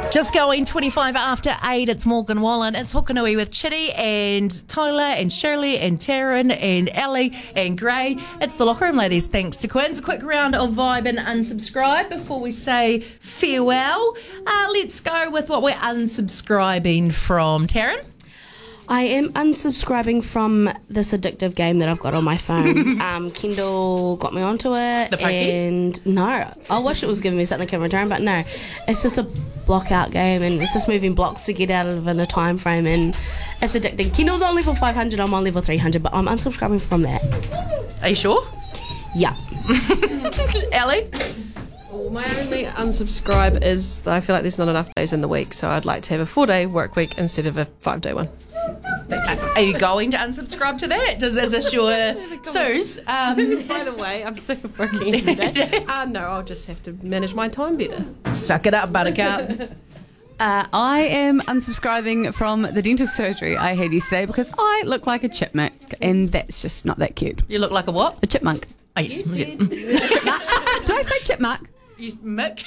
Just going 25 after 8, it's Morgan Wallen. It's Hokanui with Chitty and Tyler and Shirley and Taryn and Ellie and Gray. It's the Locker Room Ladies, thanks to Quins. A quick round of Vibe and Unsubscribe before we say farewell. Let's go with what we're unsubscribing from. Taryn? I am unsubscribing from this addictive game that I've got on my phone. Kendall got me onto it. The pokies? And no, I wish it was giving me something in return, but no. It's just a block out game and it's just moving blocks to get out of in a time frame and it's addicting. Kendall's on level 500, I'm on level 300, but I'm unsubscribing from that. Are you sure? Yeah. Ellie? Well, my only unsubscribe is that I feel like there's not enough days in the week, so I'd like to have a 4-day work week instead of a 5-day one. Are you going to unsubscribe to that? Is this your Suze? Suze, by the way, I'm sick of working every day. No, I'll just have to manage my time better. Suck it up, buttercup. I am unsubscribing from the dental surgery I had yesterday because I look like a chipmunk and that's just not that cute. You look like a what? A chipmunk. Oh, yes. Chipmunk. Did I say chipmunk? You Mick.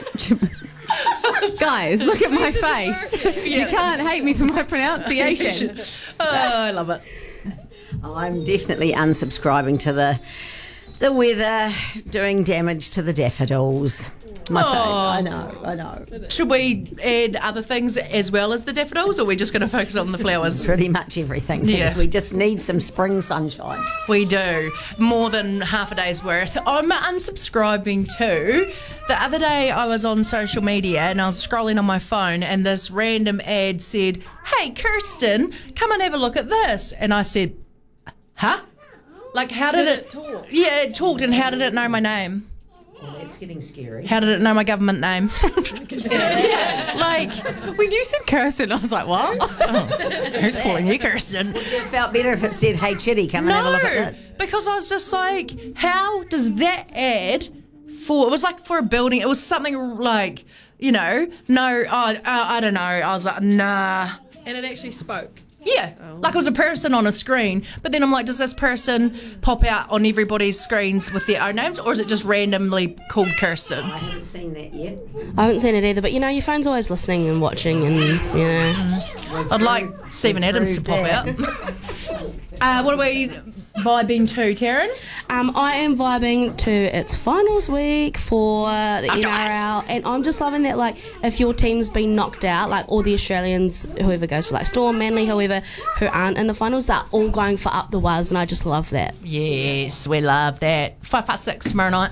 Guys, look at my face. You can't hate me for my pronunciation. Oh, I love it. I'm definitely unsubscribing to the weather doing damage to the daffodils. My phone. I know. Should we add other things as well as the daffodils, or are we just going to focus on the flowers? Pretty much everything. Yeah. We just need some spring sunshine. We do. More than half a day's worth. I'm unsubscribing too. The other day I was on social media and I was scrolling on my phone and this random ad said, "Hey, Kirsten, come and have a look at this." And I said, huh? Like, how did it talk? Yeah, it talked, and how did it know my name? Well, that's getting scary. How did it know my government name? Like, When you said Kirsten, I was like, what? who's calling you Kirsten? Would you have felt better if it said, "Hey, Chitty, come and have a look at this"? Because I was just like, how does that ad it was like for a building, it was something like, I don't know. I was like, nah. And it actually spoke. Yeah, like it was a person on a screen. But then I'm like, does this person pop out on everybody's screens with their own names, or is it just randomly called Kirsten? I haven't seen that yet. I haven't seen it either, but your phone's always listening and watching and, I'd like Stephen Adams to pop out. What are we vibing to, Taryn? I am vibing to its finals week for the NRL, and I'm just loving that, like, if your team's been knocked out, like all the Australians, whoever goes for like Storm, Manly, whoever, who aren't in the finals, they're all going for up the was, and I just love that. Yes, we love that. 6:05 tomorrow night.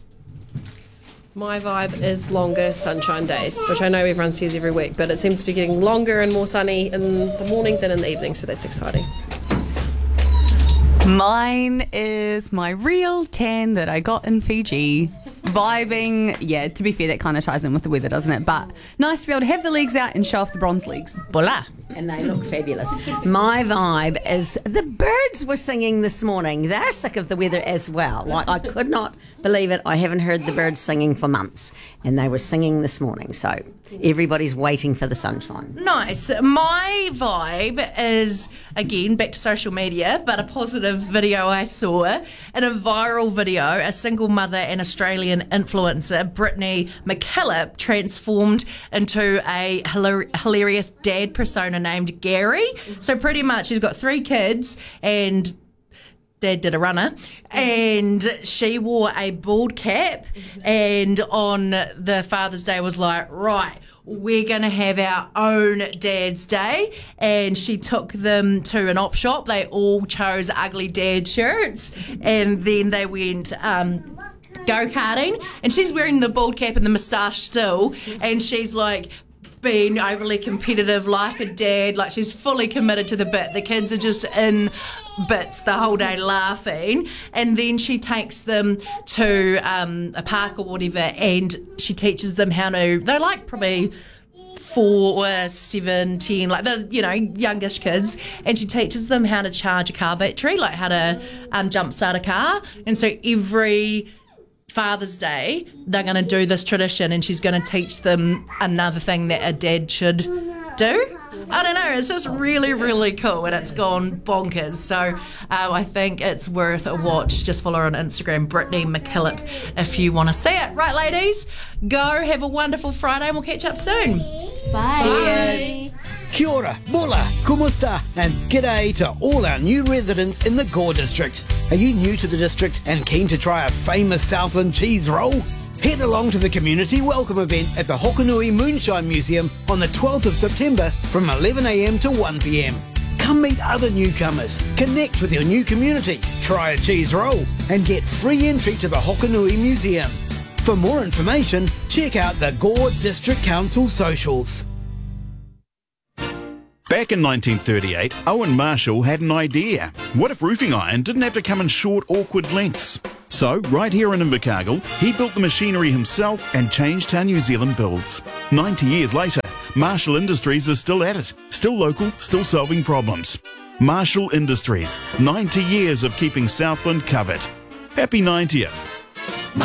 My vibe is longer sunshine days, which I know everyone says every week, but it seems to be getting longer and more sunny in the mornings and in the evenings, so that's exciting. Mine is my real tan that I got in Fiji. Vibing, yeah, to be fair, that kind of ties in with the weather, doesn't it? But nice to be able to have the legs out and show off the bronze legs. Bola. And they look fabulous. My vibe is the birds were singing this morning. They're sick of the weather as well. Like, I could not believe it. I haven't heard the birds singing for months. And they were singing this morning. So everybody's waiting for the sunshine. Nice. My vibe is, again, back to social media, but a positive video I saw. In a viral video, a single mother and Australian influencer, Brittany McKillop, transformed into a hilarious dad persona named Gary. So pretty much she's got 3 kids and Dad did a runner, and she wore a bald cap, and on the Father's Day was like, right, we're going to have our own Dad's Day. And she took them to an op shop. They all chose ugly dad shirts, and then they went go-karting, and she's wearing the bald cap and the moustache still, and she's like being overly competitive like a dad, like she's fully committed to the bit. The kids are just in bits the whole day laughing, and then she takes them to a park or whatever, and she teaches them how to, they're like probably 4 or 7, 10, like the youngish kids, and she teaches them how to charge a car battery, like how to jumpstart a car. And so every Father's Day they're going to do this tradition, and she's going to teach them another thing that a dad should do. I don't know, it's just really, really cool, and it's gone bonkers. So I think it's worth a watch. Just follow her on Instagram, Brittany McKillop, if you want to see it. Right, ladies, go have a wonderful Friday, and we'll catch up soon. Bye. Cheers. Kia ora, bola, kumusta, and g'day to all our new residents in the Gore District. Are you new to the district and keen to try a famous Southland cheese roll? Head along to the community welcome event at the Hokanui Moonshine Museum on the 12th of September from 11 a.m. to 1 p.m. Come meet other newcomers, connect with your new community, try a cheese roll, and get free entry to the Hokanui Museum. For more information, check out the Gore District Council socials. Back in 1938, Owen Marshall had an idea. What if roofing iron didn't have to come in short, awkward lengths? So, right here in Invercargill, he built the machinery himself and changed how New Zealand builds. 90 years later, Marshall Industries is still at it. Still local, still solving problems. Marshall Industries, 90 years of keeping Southland covered. Happy 90th.